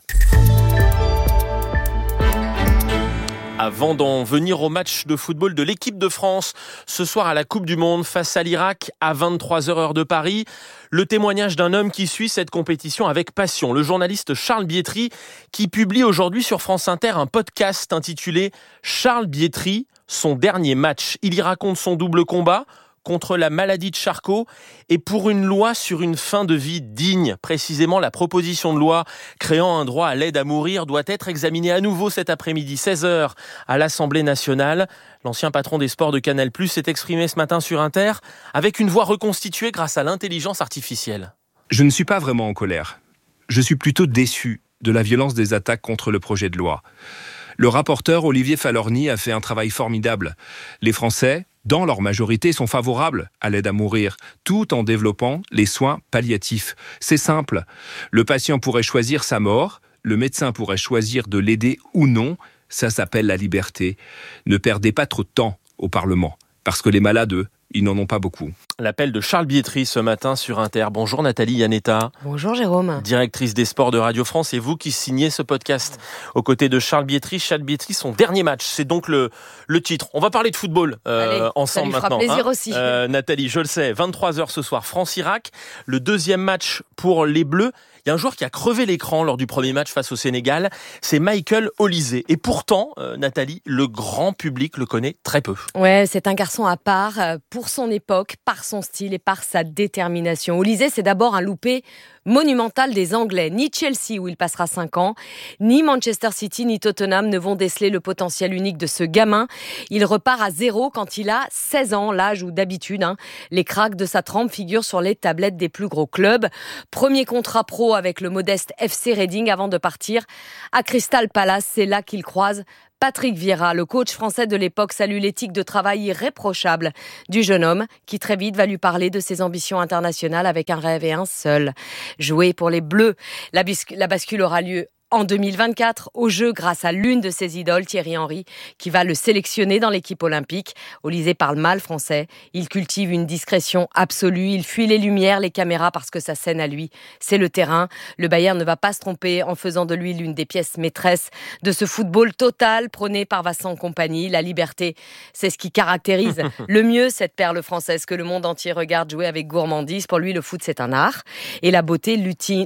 Avant d'en venir au match de football de l'équipe de France, ce soir à la Coupe du Monde face à l'Irak à 23h heure de Paris, le témoignage d'un homme qui suit cette compétition avec passion, le journaliste Charles Biétry, qui publie aujourd'hui sur France Inter un podcast intitulé « Charles Biétry, son dernier match ». Il y raconte son double combat contre la maladie de Charcot et pour une loi sur une fin de vie digne. Précisément, la proposition de loi créant un droit à l'aide à mourir doit être examinée à nouveau cet après-midi, 16h, à l'Assemblée nationale. L'ancien patron des sports de Canal+ s'est exprimé ce matin sur Inter avec une voix reconstituée grâce à l'intelligence artificielle. Je ne suis pas vraiment en colère. Je suis plutôt déçu de la violence des attaques contre le projet de loi. Le rapporteur Olivier Falorni a fait un travail formidable. Les Français, dans leur majorité, sont favorables à l'aide à mourir, tout en développant les soins palliatifs. C'est simple. Le patient pourrait choisir sa mort, le médecin pourrait choisir de l'aider ou non. Ça s'appelle la liberté. Ne perdez pas trop de temps au Parlement, parce que les malades, eux, ils n'en ont pas beaucoup. L'appel de Charles Biétry ce matin sur Inter. Bonjour Nathalie Yanetta. Bonjour Jérôme. Directrice des sports de Radio France, et vous qui signez ce podcast aux côtés de Charles Biétry. Charles Biétry, son dernier match, c'est donc le titre. On va parler de football ensemble maintenant. Ça lui fera plaisir aussi. Nathalie, je le sais, 23h ce soir, France-Irak. Le deuxième match pour les Bleus. Il y a un joueur qui a crevé l'écran lors du premier match face au Sénégal, c'est Michael Olise. Et pourtant, Nathalie, le grand public le connaît très peu. Ouais, c'est un garçon à part pour son époque, par son style et par sa détermination. Olise, c'est d'abord un loupé monumental des Anglais. Ni Chelsea, où il passera 5 ans, ni Manchester City, ni Tottenham ne vont déceler le potentiel unique de ce gamin. Il repart à 0 quand il a 16 ans, l'âge où d'habitude, les cracks de sa trempe figurent sur les tablettes des plus gros clubs. Premier contrat pro avec le modeste FC Reading avant de partir à Crystal Palace. C'est là qu'il croise Patrick Vieira, le coach français de l'époque, salue l'éthique de travail irréprochable du jeune homme qui très vite va lui parler de ses ambitions internationales avec un rêve et un seul, jouer pour les Bleus. La bascule aura lieu en 2024, au jeu grâce à l'une de ses idoles, Thierry Henry, qui va le sélectionner dans l'équipe olympique. Olise parle mal français, il cultive une discrétion absolue, il fuit les lumières, les caméras parce que sa scène à lui, c'est le terrain. Le Bayern ne va pas se tromper en faisant de lui l'une des pièces maîtresses de ce football total prôné par Vincent Kompany. La liberté, c'est ce qui caractérise le mieux cette perle française que le monde entier regarde jouer avec gourmandise. Pour lui, le foot, c'est un art. Et la beauté,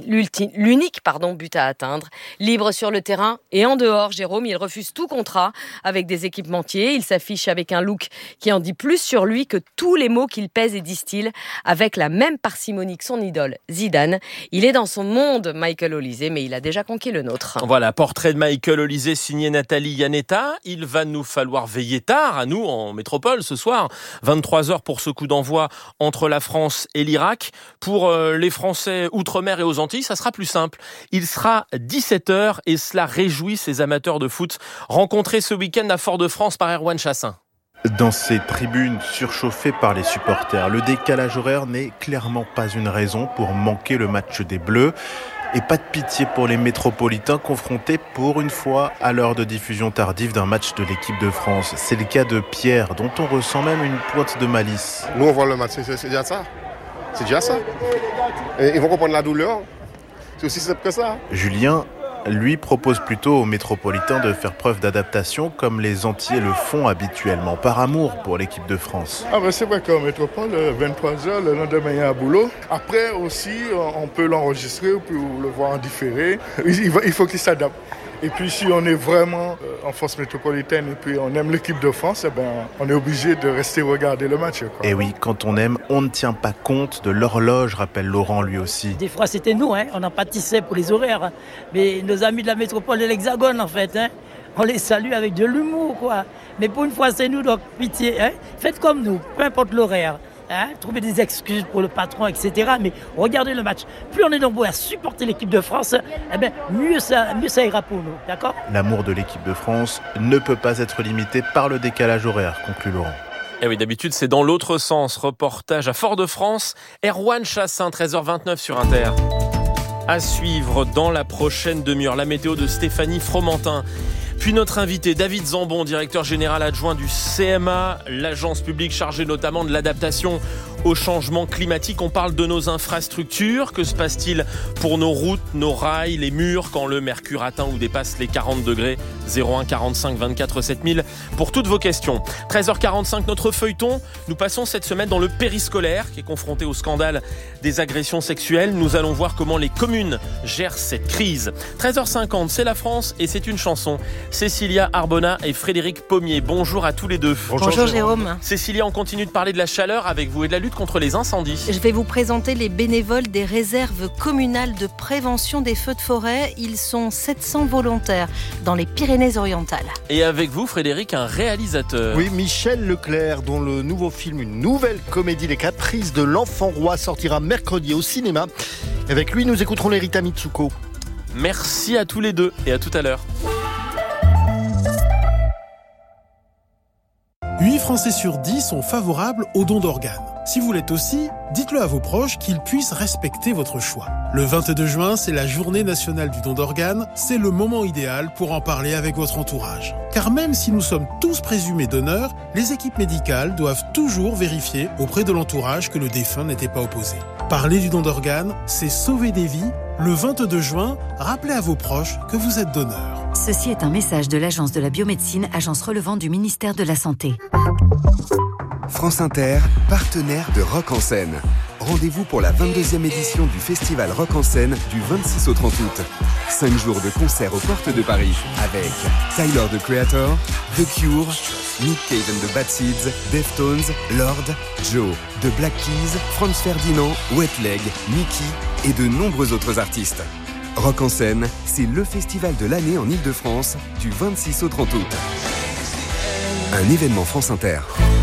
l'unique but à atteindre. Libre sur le terrain et en dehors, Jérôme, il refuse tout contrat avec des équipementiers. Il s'affiche avec un look qui en dit plus sur lui que tous les mots qu'il pèse et distille avec la même parcimonie que son idole, Zidane. Il est dans son monde, Michael Olise, mais il a déjà conquis le nôtre. Voilà, portrait de Michael Olise signé Nathalie Yanetta. Il va nous falloir veiller tard, à nous, en métropole, ce soir. 23h pour ce coup d'envoi entre la France et l'Irak. Pour les Français outre-mer et aux Antilles, ça sera plus simple. Il sera 17h et cela réjouit ces amateurs de foot rencontrés ce week-end à Fort-de-France par Erwan Chassin. Dans ces tribunes surchauffées par les supporters, le décalage horaire n'est clairement pas une raison pour manquer le match des Bleus. Et pas de pitié pour les métropolitains confrontés pour une fois à l'heure de diffusion tardive d'un match de l'équipe de France. C'est le cas de Pierre, dont on ressent même une pointe de malice. Nous on voit le match, c'est déjà ça. C'est déjà ça. Et ils vont comprendre la douleur. C'est aussi simple que ça. Julien lui propose plutôt aux métropolitains de faire preuve d'adaptation comme les Antillais le font habituellement, par amour pour l'équipe de France. C'est vrai qu'en métropole, 23h, le lendemain, il y a un boulot. Après aussi, on peut l'enregistrer ou le voir en différé. Il faut qu'il s'adapte. Et puis si on est vraiment en France métropolitaine et puis on aime l'équipe de France, on est obligé de rester regarder le match. Et oui, quand on aime, on ne tient pas compte de l'horloge, rappelle Laurent lui aussi. Des fois c'était nous, on en pâtissait pour les horaires. Mais nos amis de la métropole de l'Hexagone en fait, on les salue avec de l'humour quoi. Mais pour une fois c'est nous, donc pitié, faites comme nous, peu importe l'horaire. Trouver des excuses pour le patron, etc. Mais regardez le match. Plus on est nombreux à supporter l'équipe de France, mieux ça ira pour nous. D'accord ? L'amour de l'équipe de France ne peut pas être limité par le décalage horaire, conclut Laurent. Et oui, d'habitude, c'est dans l'autre sens. Reportage à Fort-de-France. Erwan Chassin, 13h29 sur Inter. À suivre dans la prochaine demi-heure, la météo de Stéphanie Fromentin. Puis notre invité, David Zambon, directeur général adjoint du CMA, l'agence publique chargée notamment de l'adaptation au changement climatique. On parle de nos infrastructures. Que se passe-t-il pour nos routes, nos rails, les murs quand le mercure atteint ou dépasse les 40 degrés ? 01 45 24 7000 pour toutes vos questions. 13h45, notre feuilleton. Nous passons cette semaine dans le périscolaire qui est confronté au scandale des agressions sexuelles. Nous allons voir comment les communes gèrent cette crise. 13h50, c'est la France et c'est une chanson. Cécilia Arbona et Frédéric Pommier. Bonjour à tous les deux. Bonjour Jérôme. Cécilia, on continue de parler de la chaleur avec vous et de la lutte contre les incendies. Je vais vous présenter les bénévoles des réserves communales de prévention des feux de forêt. Ils sont 700 volontaires dans les Pyrénées-Orientales. Et avec vous, Frédéric, un réalisateur. Oui, Michel Leclerc, dont le nouveau film, une nouvelle comédie, Les Caprices de l'Enfant Roi, sortira mercredi au cinéma. Avec lui, nous écouterons les Rita Mitsuko. Merci à tous les deux et à tout à l'heure. 8 Français sur 10 sont favorables au don d'organes. Si vous l'êtes aussi, dites-le à vos proches qu'ils puissent respecter votre choix. Le 22 juin, c'est la journée nationale du don d'organes. C'est le moment idéal pour en parler avec votre entourage. Car même si nous sommes tous présumés donneurs, les équipes médicales doivent toujours vérifier auprès de l'entourage que le défunt n'était pas opposé. Parler du don d'organes, c'est sauver des vies. Le 22 juin, rappelez à vos proches que vous êtes donneur. Ceci est un message de l'Agence de la biomédecine, agence relevant du ministère de la Santé. France Inter, partenaire de Rock en Scène. Rendez-vous pour la 22e édition du festival Rock en Scène du 26 au 30 août. 5 jours de concerts aux portes de Paris avec Tyler, the Creator, The Cure, Nick Cave and the Bad Seeds, Deftones, Lord, Joe, The Black Keys, Franz Ferdinand, Wet Leg, Mickey et de nombreux autres artistes. Rock en Scène, c'est le festival de l'année en Ile-de-France du 26 au 30 août. Un événement France Inter.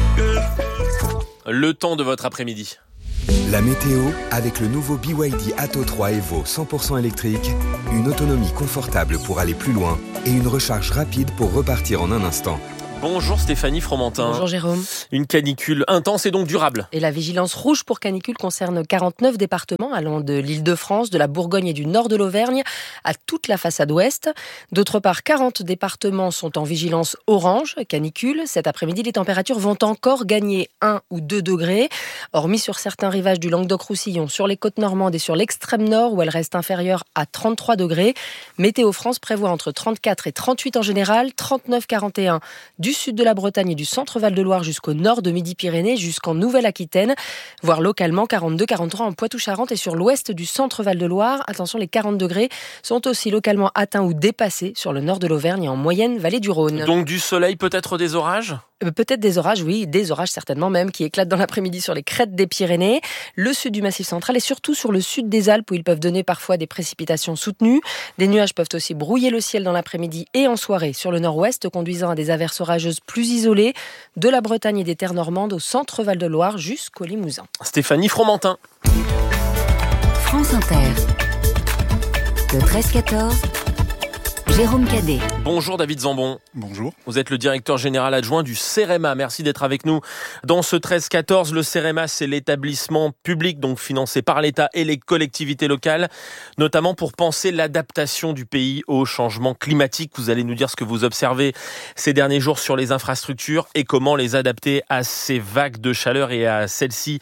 Le temps de votre après-midi. La météo avec le nouveau BYD Atto 3 Evo 100% électrique, une autonomie confortable pour aller plus loin et une recharge rapide pour repartir en un instant. Bonjour Stéphanie Fromentin. Bonjour Jérôme. Une canicule intense et donc durable. Et la vigilance rouge pour canicule concerne 49 départements allant de l'Île-de-France, de la Bourgogne et du nord de l'Auvergne à toute la façade ouest. D'autre part, 40 départements sont en vigilance orange, canicule. Cet après-midi, les températures vont encore gagner 1 ou 2 degrés. Hormis sur certains rivages du Languedoc-Roussillon, sur les côtes normandes et sur l'extrême nord où elles restent inférieures à 33 degrés. Météo France prévoit entre 34 et 38 en général, 39-41 du sud de la Bretagne et du centre Val-de-Loire jusqu'au nord de Midi-Pyrénées, jusqu'en Nouvelle-Aquitaine, voire localement 42-43 en Poitou-Charentes et sur l'ouest du centre Val-de-Loire. Attention, les 40 degrés sont aussi localement atteints ou dépassés sur le nord de l'Auvergne et en moyenne vallée du Rhône. Donc du soleil, peut-être des orages ? Peut-être des orages, oui, des orages certainement même, qui éclatent dans l'après-midi sur les crêtes des Pyrénées, le sud du Massif central et surtout sur le sud des Alpes où ils peuvent donner parfois des précipitations soutenues. Des nuages peuvent aussi brouiller le ciel dans l'après-midi et en soirée sur le nord-ouest, conduisant à des averses orageuses plus isolées, de la Bretagne et des terres normandes au centre Val-de-Loire jusqu'au Limousin. Stéphanie Fromentin. France Inter. Le 13-14. Jérôme Cadet. Bonjour David Zambon. Bonjour. Vous êtes le directeur général adjoint du CEREMA. Merci d'être avec nous. Dans ce 13-14, le CEREMA, c'est l'établissement public donc financé par l'État et les collectivités locales, notamment pour penser l'adaptation du pays au changement climatique. Vous allez nous dire ce que vous observez ces derniers jours sur les infrastructures et comment les adapter à ces vagues de chaleur et à celles-ci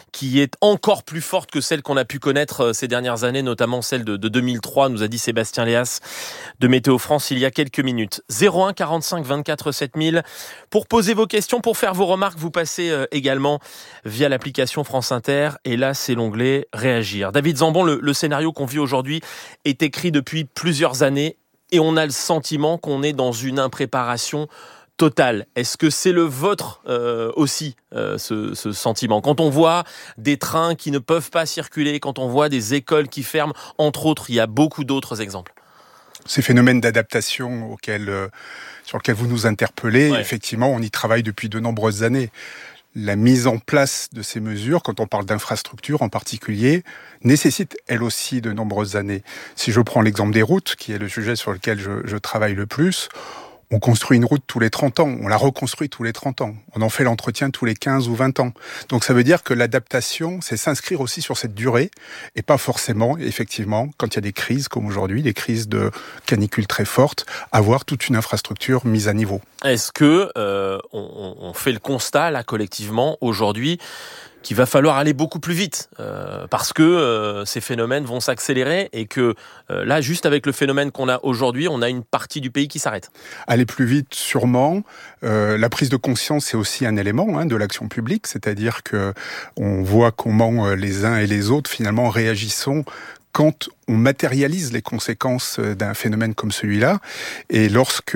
qui est encore plus forte que celle qu'on a pu connaître ces dernières années, notamment celle de 2003, nous a dit Sébastien Léas de Météo France il y a quelques minutes. 01 45 24 7000 pour poser vos questions, pour faire vos remarques, vous passez également via l'application France Inter, et là c'est l'onglet Réagir. David Zambon, le scénario qu'on vit aujourd'hui est écrit depuis plusieurs années et on a le sentiment qu'on est dans une impréparation totale. Est-ce que c'est le vôtre aussi, ce sentiment ? Quand on voit des trains qui ne peuvent pas circuler, quand on voit des écoles qui ferment, entre autres, il y a beaucoup d'autres exemples. Ces phénomènes d'adaptation sur lesquels vous nous interpellez, ouais. Effectivement, on y travaille depuis de nombreuses années. La mise en place de ces mesures, quand on parle d'infrastructures en particulier, nécessite elle aussi de nombreuses années. Si je prends l'exemple des routes, qui est le sujet sur lequel je travaille le plus, on construit une route tous les 30 ans, on la reconstruit tous les 30 ans, on en fait l'entretien tous les 15 ou 20 ans. Donc ça veut dire que l'adaptation, c'est s'inscrire aussi sur cette durée, et pas forcément, effectivement, quand il y a des crises comme aujourd'hui, des crises de canicule très fortes, avoir toute une infrastructure mise à niveau. Est-ce que on fait le constat, là, collectivement, aujourd'hui, qu'il va falloir aller beaucoup plus vite parce que ces phénomènes vont s'accélérer et que là, juste avec le phénomène qu'on a aujourd'hui, on a une partie du pays qui s'arrête. Aller plus vite, sûrement. La prise de conscience, c'est aussi un élément de l'action publique, c'est-à-dire que on voit comment les uns et les autres, finalement, réagissons quand on matérialise les conséquences d'un phénomène comme celui-là. Et lorsque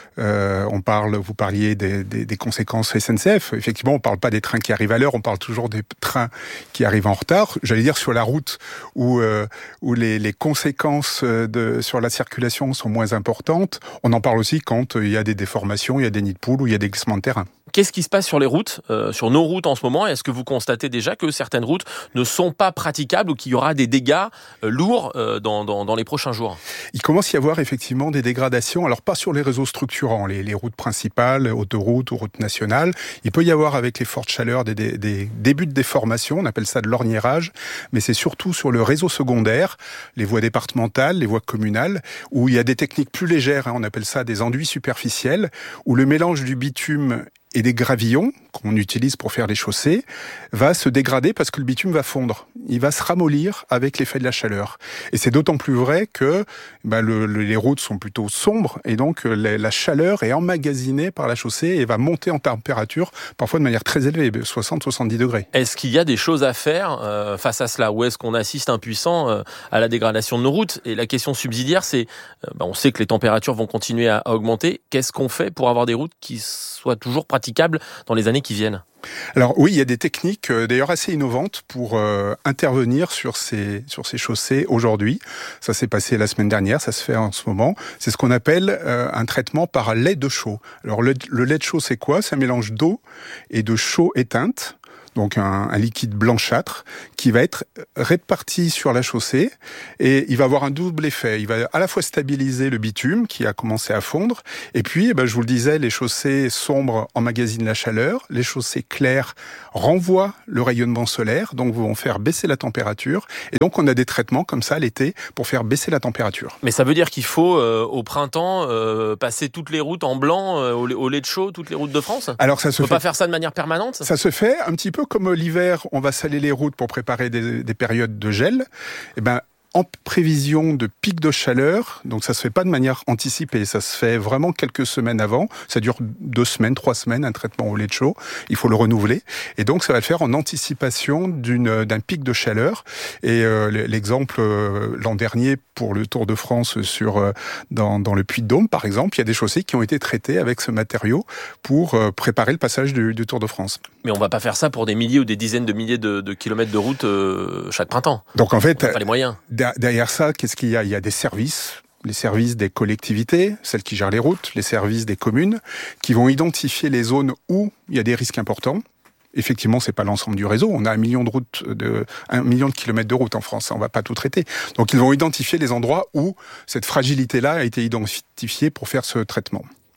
vous parliez des conséquences SNCF, effectivement, on parle pas des trains qui arrivent à l'heure, on parle toujours des trains qui arrivent en retard. J'allais dire sur la route où les conséquences sur la circulation sont moins importantes. On en parle aussi quand il y a des déformations, il y a des nids de poules ou il y a des glissements de terrain. Qu'est-ce qui se passe sur les routes, sur nos routes en ce moment ? Est-ce que vous constatez déjà que certaines routes ne sont pas praticables ou qu'il y aura des dégâts lourds dans les prochains jours ? Il commence à y avoir effectivement des dégradations, alors pas sur les réseaux structurants, les routes principales, autoroutes ou routes nationales. Il peut y avoir avec les fortes chaleurs des débuts de déformation, on appelle ça de l'orniérage, mais c'est surtout sur le réseau secondaire, les voies départementales, les voies communales, où il y a des techniques plus légères, on appelle ça des enduits superficiels, où le mélange du bitume et des gravillons qu'on utilise pour faire les chaussées va se dégrader parce que le bitume va fondre. Il va se ramollir avec l'effet de la chaleur. Et c'est d'autant plus vrai que les routes sont plutôt sombres et donc la chaleur est emmagasinée par la chaussée et va monter en température, parfois de manière très élevée, 60-70 degrés. Est-ce qu'il y a des choses à faire face à cela ? Ou est-ce qu'on assiste impuissant à la dégradation de nos routes ? Et la question subsidiaire, c'est, on sait que les températures vont continuer à augmenter. Qu'est-ce qu'on fait pour avoir des routes qui soient toujours praticables dans les années qui viennent ? Alors oui, il y a des techniques d'ailleurs assez innovantes pour intervenir sur ces chaussées aujourd'hui. Ça s'est passé la semaine dernière, ça se fait en ce moment. C'est ce qu'on appelle un traitement par lait de chaux. Alors le lait de chaux, c'est quoi ? C'est un mélange d'eau et de chaux éteinte. Donc un liquide blanchâtre qui va être réparti sur la chaussée et il va avoir un double effet. Il va à la fois stabiliser le bitume qui a commencé à fondre et puis, je vous le disais, les chaussées sombres emmagasinent la chaleur, les chaussées claires renvoient le rayonnement solaire, donc vont faire baisser la température et donc on a des traitements comme ça l'été pour faire baisser la température. Mais ça veut dire qu'il faut au printemps passer toutes les routes en blanc au lait de chaux, toutes les routes de France ? Alors ça se on peut fait pas faire ça de manière permanente ? Ça se fait un petit peu comme l'hiver, on va saler les routes pour préparer des périodes de gel. En prévision de pic de chaleur, donc ça se fait pas de manière anticipée, ça se fait vraiment quelques semaines avant, ça dure 2 semaines, 3 semaines, un traitement au lait de chaux, il faut le renouveler, et donc ça va le faire en anticipation d'un pic de chaleur, et l'exemple l'an dernier pour le Tour de France dans le Puy-de-Dôme par exemple, il y a des chaussées qui ont été traitées avec ce matériau pour préparer le passage du Tour de France. Mais on va pas faire ça pour des milliers ou des dizaines de milliers de kilomètres de route chaque printemps. Donc en fait, on n'a pas les moyens. Derrière ça, qu'est-ce qu'il y a ? Il y a des services, les services des collectivités, celles qui gèrent les routes, les services des communes, qui vont identifier les zones où il y a des risques importants. Effectivement, c'est pas l'ensemble du réseau. On a 1 million de kilomètres de route en France. On va pas tout traiter. Donc, ils vont identifier les endroits où cette fragilité-là a été identifiée pour faire ce traitement.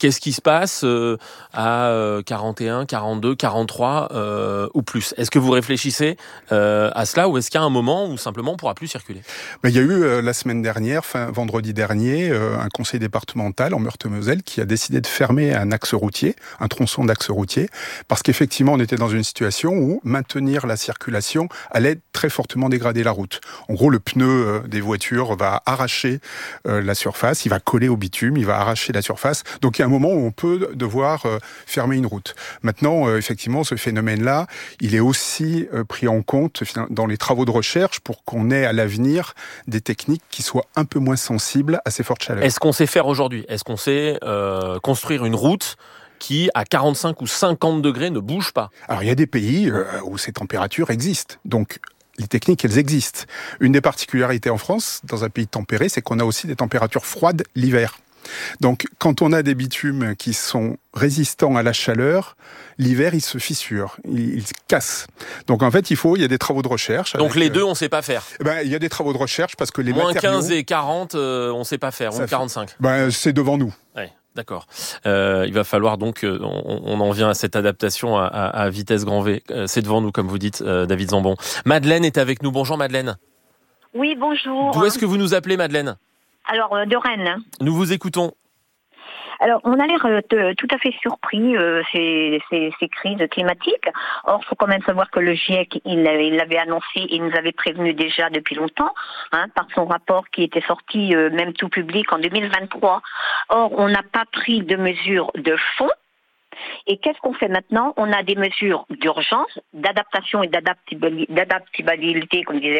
Qu'est-ce qui se passe à 41, 42, 43 ou plus? Est-ce que vous réfléchissez à cela, ou est-ce qu'il y a un moment où simplement on ne pourra plus circuler? Il y a eu la semaine dernière, vendredi dernier, un conseil départemental en Meurthe-et-Moselle qui a décidé de fermer un axe routier, un tronçon d'axe routier, parce qu'effectivement on était dans une situation où maintenir la circulation allait très fortement dégrader la route. En gros, le pneu des voitures va arracher la surface, il va coller au bitume, il va arracher la surface. Donc il y a un moment où on peut devoir fermer une route. Maintenant, effectivement, ce phénomène-là, il est aussi pris en compte dans les travaux de recherche pour qu'on ait à l'avenir des techniques qui soient un peu moins sensibles à ces fortes chaleurs. Est-ce qu'on sait faire aujourd'hui? Est-ce qu'on sait construire une route qui, à 45 ou 50 degrés, ne bouge pas? Alors, il y a des pays où ces températures existent. Donc, les techniques, elles existent. Une des particularités en France, dans un pays tempéré, c'est qu'on a aussi des températures froides l'hiver. Donc, quand on a des bitumes qui sont résistants à la chaleur, l'hiver, ils se fissurent, ils se cassent. Donc, en fait, il y a des travaux de recherche. Donc, les deux, on ne sait pas faire. Il y a des travaux de recherche parce que les moins matériaux... 15 et 40, on ne sait pas faire, ou 45. C'est devant nous. Ouais. D'accord. Il va falloir donc, on en vient à cette adaptation à vitesse grand V. C'est devant nous, comme vous dites, David Zambon. Madeleine est avec nous. Bonjour Madeleine. Oui, bonjour. D'où est-ce que vous nous appelez, Madeleine? Alors, de Rennes. Nous vous écoutons. Alors, on a l'air tout à fait surpris ces crises climatiques. Or, il faut quand même savoir que le GIEC, il l'avait annoncé et nous avait prévenu déjà depuis longtemps, par son rapport qui était sorti même tout public en 2023. Or, on n'a pas pris de mesures de fond. Et qu'est-ce qu'on fait maintenant? On a des mesures d'urgence, d'adaptation et d'adaptabilité, comme disait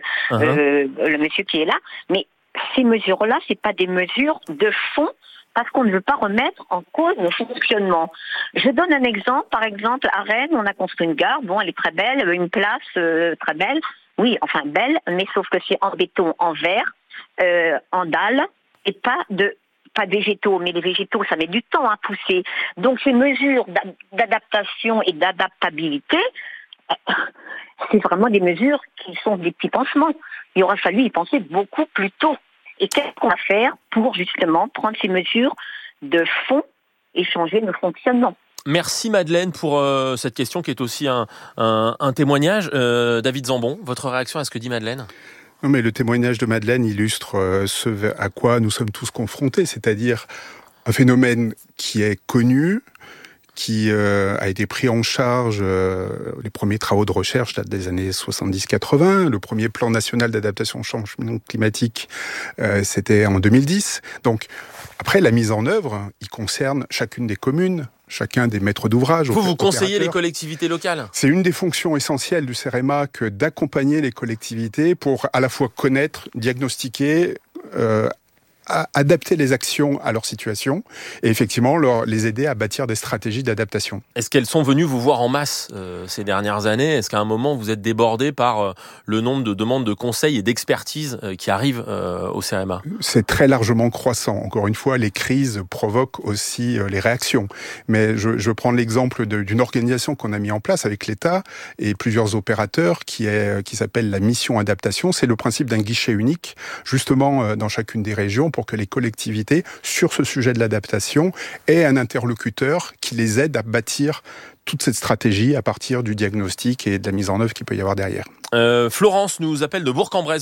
le monsieur qui est là. Mais ces mesures-là, c'est pas des mesures de fond, parce qu'on ne veut pas remettre en cause le fonctionnement. Je donne un exemple. Par exemple, à Rennes, on a construit une gare. Bon, elle est très belle, une place très belle. Oui, enfin belle, mais sauf que c'est en béton, en verre, en dalle, et pas végétaux. Mais les végétaux, ça met du temps à pousser. Donc, ces mesures d'adaptation et d'adaptabilité, c'est vraiment des mesures qui sont des petits pansements. Il aurait fallu y penser beaucoup plus tôt. Et qu'est-ce qu'on va faire pour justement prendre ces mesures de fond et changer le fonctionnement? Merci Madeleine pour cette question qui est aussi un témoignage. David Zambon, votre réaction à ce que dit Madeleine? Non, mais le témoignage de Madeleine illustre ce à quoi nous sommes tous confrontés, c'est-à-dire un phénomène qui est connu, qui a été pris en charge, les premiers travaux de recherche datent des années 70-80, le premier plan national d'adaptation au changement climatique, c'était en 2010. Donc, après, la mise en œuvre, il concerne chacune des communes, chacun des maîtres d'ouvrage. Vous conseillez les collectivités locales? C'est une des fonctions essentielles du CEREMA que d'accompagner les collectivités pour à la fois connaître, diagnostiquer, adapter les actions à leur situation et effectivement les aider à bâtir des stratégies d'adaptation. Est-ce qu'elles sont venues vous voir en masse ces dernières années? Est-ce qu'à un moment vous êtes débordé par le nombre de demandes de conseils et d'expertise qui arrivent au CEREMA? C'est très largement croissant. Encore une fois, les crises provoquent aussi les réactions. Mais je prends l'exemple d'une organisation qu'on a mis en place avec l'État et plusieurs opérateurs qui s'appelle la mission adaptation. C'est le principe d'un guichet unique, justement dans chacune des régions, pour que les collectivités, sur ce sujet de l'adaptation, aient un interlocuteur qui les aide à bâtir toute cette stratégie à partir du diagnostic et de la mise en œuvre qu'il peut y avoir derrière. Florence nous appelle de Bourg-en-Bresse.